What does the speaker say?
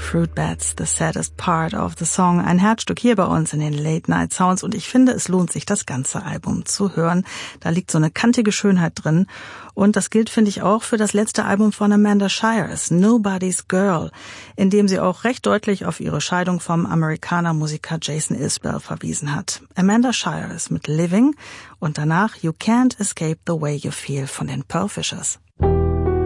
Fruit Bats, the saddest part of the song. Ein Herzstück hier bei uns in den Late Night Sounds und ich finde, es lohnt sich, das ganze Album zu hören. Da liegt so eine kantige Schönheit drin und das gilt, finde ich, auch für das letzte Album von Amanda Shires, Nobody's Girl, in dem sie auch recht deutlich auf ihre Scheidung vom Amerikaner-Musiker Jason Isbell verwiesen hat. Amanda Shires mit Living und danach You Can't Escape the Way You Feel von den Pearl Fishers.